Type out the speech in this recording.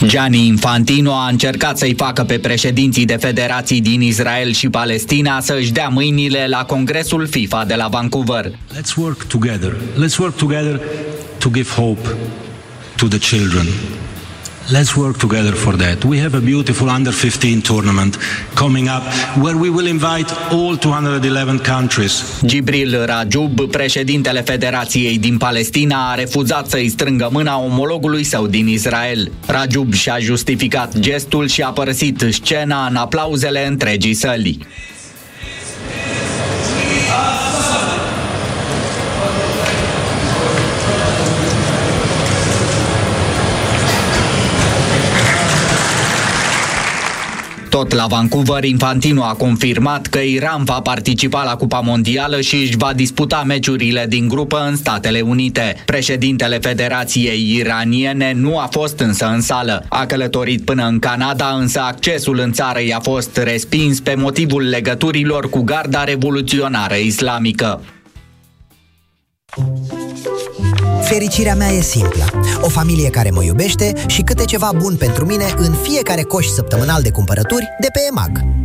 Gianni Infantino a încercat să-i facă pe președinții de federații din Israel și Palestina să își dea mâinile la Congresul FIFA de la Vancouver. Let's work together. Let's work together to give hope to the children. Let's work together for that. We have a beautiful under-15 tournament coming up where we will invite all 211 countries. Gibril Rajub, președintele Federației din Palestina, a refuzat să-i strângă mâna omologului său din Israel. Rajub și-a justificat gestul și a părăsit scena în aplauzele întregii săli. Tot la Vancouver, Infantino a confirmat că Iran va participa la Cupa Mondială și își va disputa meciurile din grupă în Statele Unite. Președintele Federației Iraniene nu a fost însă în sală. A călătorit până în Canada, însă accesul în țară i-a fost respins pe motivul legăturilor cu Garda Revoluționară Islamică. Fericirea mea e simplă. O familie care mă iubește și câte ceva bun pentru mine în fiecare coș săptămânal de cumpărături de pe EMAG.